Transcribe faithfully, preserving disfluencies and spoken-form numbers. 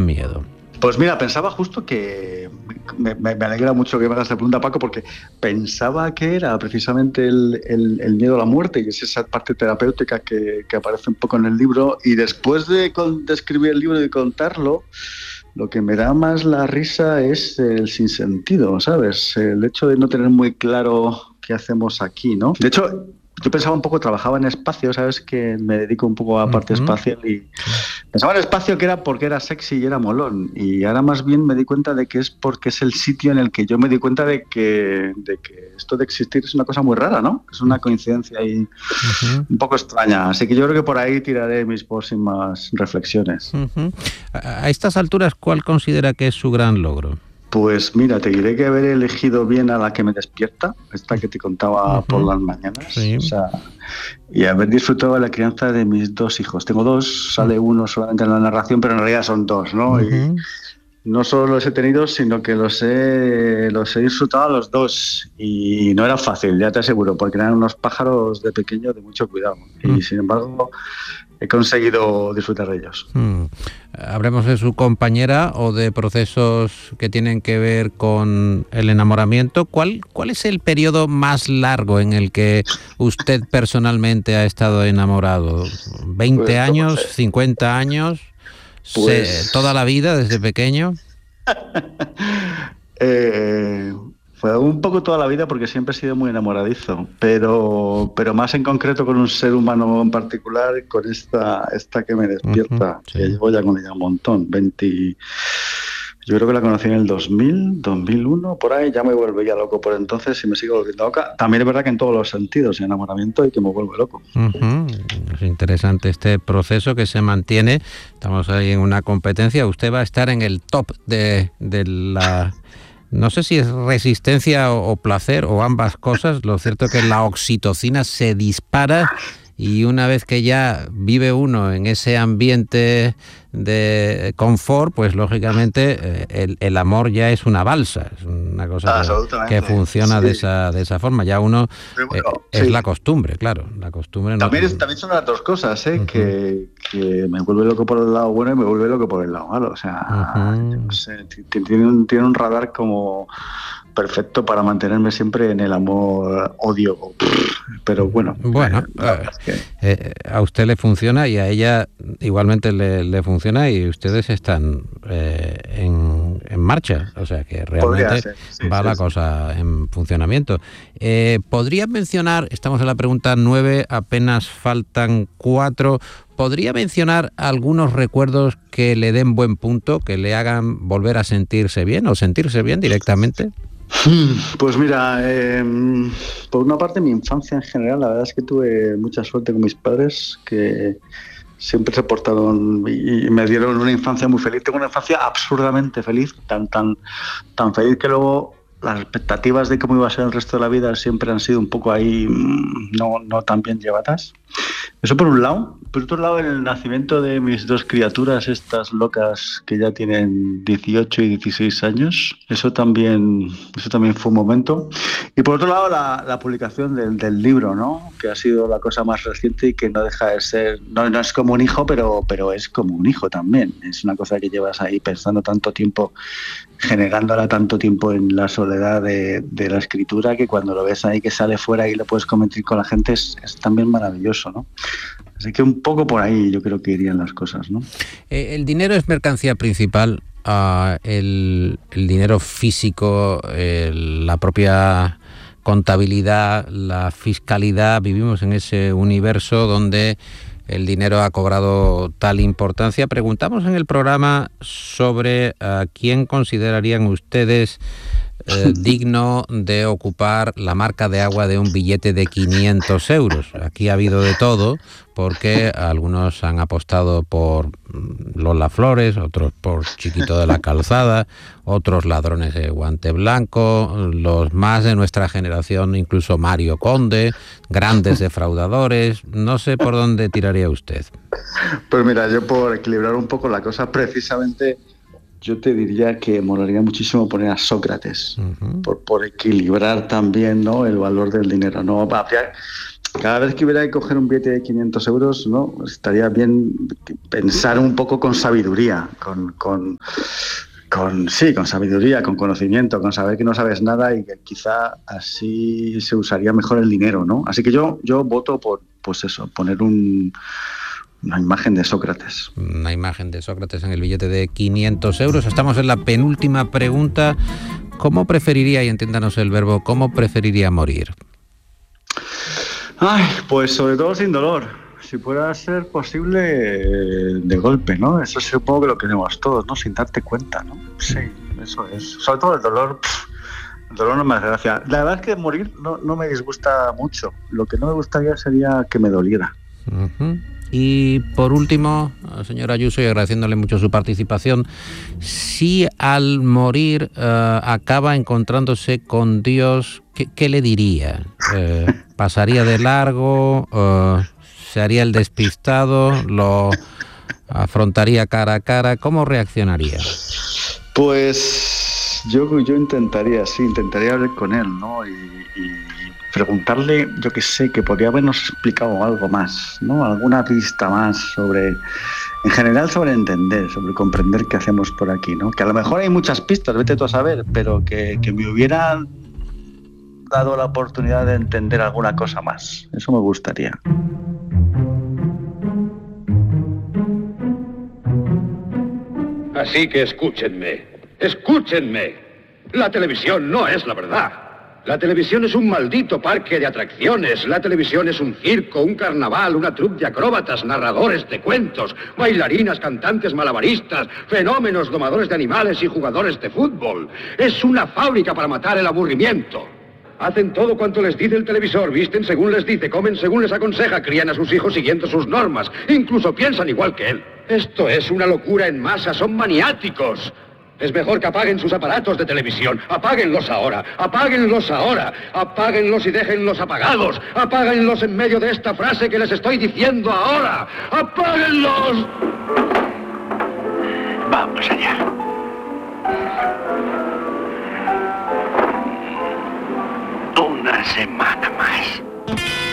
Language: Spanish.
miedo? Pues mira, pensaba justo que me, me, me alegra mucho que me hagas esta pregunta, Paco, porque pensaba que era precisamente el, el, el miedo a la muerte, y es esa parte terapéutica que, que aparece un poco en el libro, y después de, de escribir el libro y contarlo, lo que me da más la risa es el sinsentido, ¿sabes? El hecho de no tener muy claro qué hacemos aquí, ¿no? De hecho, yo pensaba un poco, trabajaba en espacio, ¿sabes? Que me dedico un poco a la parte uh-huh. espacial y pensaba en espacio que era porque era sexy y era molón. Y ahora más bien me di cuenta de que es porque es el sitio en el que yo me di cuenta de que, de que esto de existir es una cosa muy rara, ¿no? Es una coincidencia ahí uh-huh. un poco extraña. Así que yo creo que por ahí tiraré mis próximas reflexiones. Uh-huh. A estas alturas, ¿cuál considera que es su gran logro? Pues mira, te diré que haber elegido bien a la que me despierta, esta que te contaba uh-huh. por las mañanas, sí. O sea, y haber disfrutado de la crianza de mis dos hijos. Tengo dos, sale uno solamente en la narración, pero en realidad son dos, ¿no? Uh-huh. Y no solo los he tenido, sino que los he, los he disfrutado a los dos. Y no era fácil, ya te aseguro, porque eran unos pájaros de pequeño de mucho cuidado. Uh-huh. Y sin embargo, he conseguido disfrutar de ellos. Hmm. ¿Hablemos de su compañera o de procesos que tienen que ver con el enamoramiento? ¿Cuál, cuál es el periodo más largo en el que usted personalmente ha estado enamorado? ¿veinte pues, años? ¿cincuenta años? Pues... ¿Se, ¿Toda la vida, desde pequeño? eh... Fue un poco toda la vida porque siempre he sido muy enamoradizo, pero, pero más en concreto con un ser humano en particular, con esta, esta que me despierta, uh-huh, sí. Que llevo ya con ella un montón, veinte, yo creo que la conocí en el dos mil, dos mil uno, por ahí, ya me vuelve ya loco por entonces y me sigo volviendo loca. También es verdad que en todos los sentidos, en enamoramiento y que me vuelve loco. Uh-huh. Es interesante este proceso que se mantiene, estamos ahí en una competencia, usted va a estar en el top de, de la... No sé si es resistencia o, o placer o ambas cosas. Lo cierto es que la oxitocina se dispara y una vez que ya vive uno en ese ambiente de confort, pues lógicamente eh, el, el amor ya es una balsa, es una cosa que, que funciona sí. de esa de esa forma. Ya uno bueno, eh, es sí. la costumbre, claro, la costumbre. También, no... es, también son las dos cosas, ¿eh? Uh-huh. que, que me vuelve loco por el lado bueno y me vuelve loco por el lado malo. O sea, uh-huh. yo no sé, tiene un, tiene un radar como perfecto para mantenerme siempre en el amor-odio. Pero bueno. Bueno, eh, es que... eh, a usted le funciona y a ella igualmente le, le funciona y ustedes están eh, en, en marcha. O sea que realmente ser, sí, va sí, la sí. cosa en funcionamiento. Eh, ¿Podría mencionar, estamos en la pregunta nueve, apenas faltan cuatro... ¿Podría mencionar algunos recuerdos que le den buen punto, que le hagan volver a sentirse bien o sentirse bien directamente? Pues mira, eh, por una parte mi infancia en general, la verdad es que tuve mucha suerte con mis padres, que siempre se portaron y me dieron una infancia muy feliz. Tengo una infancia absurdamente feliz, tan tan tan feliz que luego las expectativas de cómo iba a ser el resto de la vida siempre han sido un poco ahí no, no tan bien llevadas. Eso por un lado. Por otro lado, el nacimiento de mis dos criaturas, estas locas que ya tienen dieciocho y dieciséis años, eso también, eso también fue un momento. Y por otro lado, la, la publicación del, del libro, ¿no? Que ha sido la cosa más reciente y que no deja de ser, no, no es como un hijo, pero, pero es como un hijo también. Es una cosa que llevas ahí pensando tanto tiempo, generándola tanto tiempo en la soledad de, de la escritura, que cuando lo ves ahí que sale fuera y lo puedes comentar con la gente es, es también maravilloso, ¿no? Así que un poco por ahí yo creo que irían las cosas, ¿no? Eh, el dinero es mercancía principal, uh, el, el dinero físico, el, la propia contabilidad, la fiscalidad, vivimos en ese universo donde el dinero ha cobrado tal importancia. Preguntamos en el programa sobre a quién considerarían ustedes eh, digno de ocupar la marca de agua de un billete de quinientos euros. Aquí ha habido de todo, porque algunos han apostado por Lola Flores, otros por Chiquito de la Calzada, otros ladrones de guante blanco, los más de nuestra generación, incluso Mario Conde, grandes defraudadores. No sé por dónde tiraría usted. Pues mira, yo por equilibrar un poco la cosa, precisamente yo te diría que molaría muchísimo poner a Sócrates, uh-huh. por, por equilibrar también, ¿no?, el valor del dinero. No, habría, cada vez que hubiera que coger un billete de quinientos euros, ¿no? Estaría bien pensar un poco con sabiduría, con, con, con sí, con sabiduría, con conocimiento, con saber que no sabes nada y que quizá así se usaría mejor el dinero, ¿no? Así que yo, yo voto por, pues eso, poner un, una imagen de Sócrates. Una imagen de Sócrates en el billete de quinientos euros. Estamos en la penúltima pregunta. ¿Cómo preferiría, y entiéndanos el verbo, cómo preferiría morir? Ay, pues sobre todo sin dolor. Si pueda ser posible, de golpe, ¿no? Eso supongo que lo queremos todos, ¿no? Sin darte cuenta, ¿no? Sí, eso es. Sobre todo el dolor, pff, el dolor no me hace gracia. La verdad es que morir no, no me disgusta mucho. Lo que no me gustaría sería que me doliera. Uh-huh. Y por último, señora Ayuso, y agradeciéndole mucho su participación, si al morir uh, acaba encontrándose con Dios, ¿qué, qué le diría? Eh, ¿Pasaría de largo? Uh, ¿Se haría el despistado? ¿Lo afrontaría cara a cara? ¿Cómo reaccionaría? Pues yo, yo intentaría, sí, intentaría hablar con él, ¿no? Y, y preguntarle, yo qué sé, que podría habernos explicado algo más, ¿no? Alguna pista más sobre, en general sobre entender, sobre comprender qué hacemos por aquí, ¿no? Que a lo mejor hay muchas pistas, vete tú a saber, pero que, que me hubieran dado la oportunidad de entender alguna cosa más. Eso me gustaría. Así que escúchenme, escúchenme. La televisión no es la verdad. La televisión es un maldito parque de atracciones. La televisión es un circo, un carnaval, una troupe de acróbatas, narradores de cuentos, bailarinas, cantantes malabaristas, fenómenos, domadores de animales y jugadores de fútbol. Es una fábrica para matar el aburrimiento. Hacen todo cuanto les dice el televisor, visten según les dice, comen según les aconseja, crían a sus hijos siguiendo sus normas, incluso piensan igual que él. Esto es una locura en masa, son maniáticos. Es mejor que apaguen sus aparatos de televisión. Apáguenlos ahora, apáguenlos ahora, apáguenlos y déjenlos apagados. Apáguenlos en medio de esta frase que les estoy diciendo ahora. ¡Apáguenlos! Vamos allá. Una semana.